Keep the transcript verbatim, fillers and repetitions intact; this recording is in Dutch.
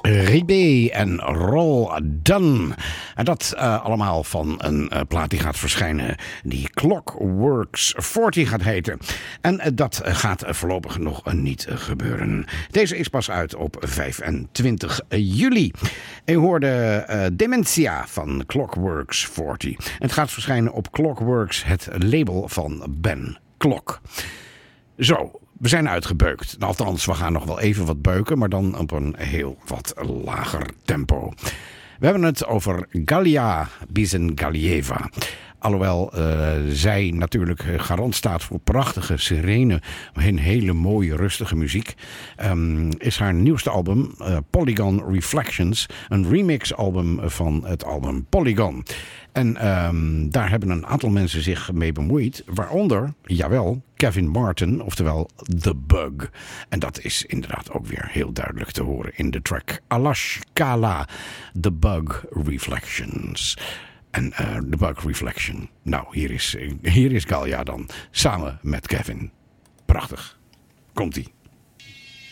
Ribé en Roll Done. En dat uh, allemaal van een uh, plaat die gaat verschijnen die Clockworks veertig gaat heten. En uh, dat gaat uh, voorlopig nog uh, niet uh, gebeuren. Deze is pas uit op vijfentwintig juli. En je hoorde uh, Dementia van Clockworks veertig. En het gaat verschijnen op Clockworks, het label van Ben Klok. Zo. We zijn uitgebeukt. Althans, we gaan nog wel even wat beuken, maar dan op een heel wat lager tempo. We hebben het over Galia Bizengalieva. Alhoewel uh, zij natuurlijk garant staat voor prachtige sirene en hele mooie rustige muziek, um, is haar nieuwste album uh, Polygon Reflections een remix-album van het album Polygon. En um, daar hebben een aantal mensen zich mee bemoeid, waaronder, jawel, Kevin Martin, oftewel The Bug. En dat is inderdaad ook weer heel duidelijk te horen in de track Alash Kala, The Bug Reflections. En uh, The Bug Reflection. Nou, hier is, hier is Galia dan, samen met Kevin. Prachtig. Komt-ie.